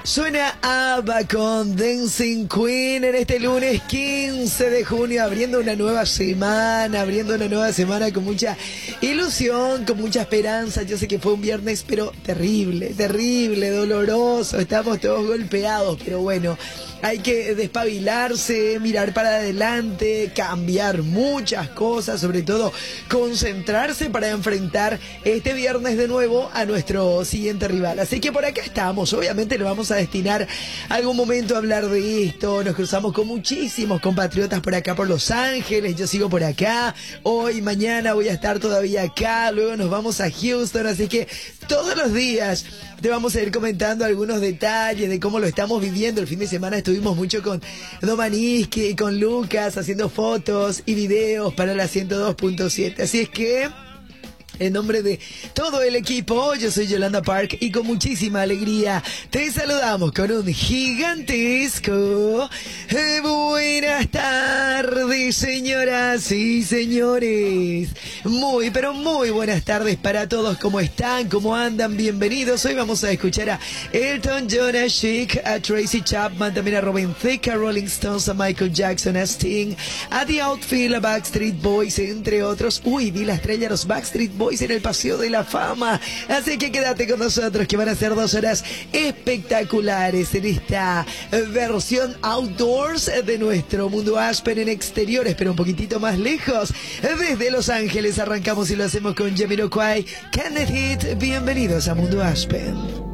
Suena ABBA con Dancing Queen en este lunes 15 de junio, abriendo una nueva semana con mucha ilusión, con mucha esperanza. Yo sé que fue un viernes, pero terrible, doloroso. Estamos todos golpeados, pero bueno, hay que despabilarse, mirar para adelante, cambiar muchas cosas, sobre todo concentrarse para enfrentar este viernes de nuevo a nuestro siguiente rival. Así que por acá estamos, obviamente lo vamos a destinar algún momento a hablar de esto. Nos cruzamos con muchísimos compatriotas por acá por Los Ángeles, yo sigo por acá, hoy, mañana voy a estar todavía acá, luego nos vamos a Houston, así que todos los días te vamos a ir comentando algunos detalles de cómo lo estamos viviendo. El fin de semana estuvimos mucho con Domaniski y con Lucas haciendo fotos y videos para la 102.7. Así es que, en nombre de todo el equipo, yo soy Yolanda Park y con muchísima alegría te saludamos con un gigantesco buenas tardes, señoras y señores. Muy, pero muy buenas tardes para todos. ¿Cómo están? ¿Cómo andan? Bienvenidos. Hoy vamos a escuchar a Elton John, a Chic, a Tracy Chapman, también a Robin Thicke, a Rolling Stones, a Michael Jackson, a Sting, a The Outfield, a Backstreet Boys, entre otros. Uy, vi la estrella de los Backstreet Boys en el Paseo de la Fama. Así que quédate con nosotros, que van a ser 2 horas espectaculares en esta versión outdoors de nuestro Mundo Aspen en exteriores, pero un poquitito más lejos. Desde Los Ángeles arrancamos y lo hacemos con Jamiroquai, Can It Hit. Bienvenidos a Mundo Aspen.